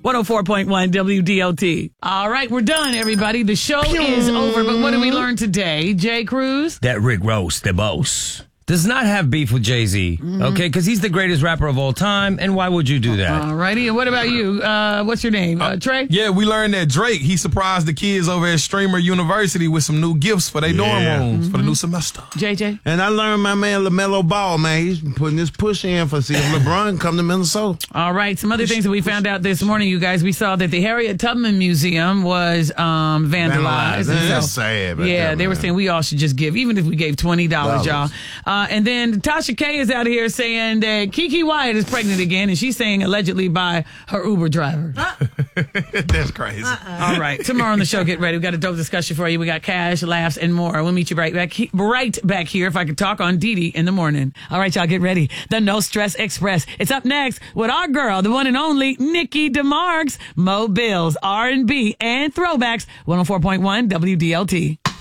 104.1 WDLT. All right, we're done, everybody. The show is over, but what did we learn today? Jay Cruz? That Rick Ross, the boss, does not have beef with Jay-Z, okay? Because he's the greatest rapper of all time, and why would you do that? All righty, and what about you? What's your name? Trey? Yeah, we learned that Drake, he surprised the kids over at Streamer University with some new gifts for their dorm rooms for the new semester. JJ? And I learned my man LaMelo Ball, man, he's putting his push in for see if LeBron come to Minnesota. All right, some other things that we found out this morning, you guys. We saw that the Harriet Tubman Museum was vandalized. And That's sad. Yeah, they were saying we all should just give, even if we gave $20, y'all. And then Tasha K is out here saying that Keke Wyatt is pregnant again, and she's saying allegedly by her Uber driver. That's crazy. All right, tomorrow on the show, get ready. We got a dope discussion for you. We got cash, laughs, and more. We'll meet you right back here, if I could talk, on Dee Dee in the morning. All right, y'all, get ready. The No Stress Express. It's up next with our girl, the one and only Nikki DeMarks, Mo Bills, R&B, and throwbacks. 104.1 WDLT.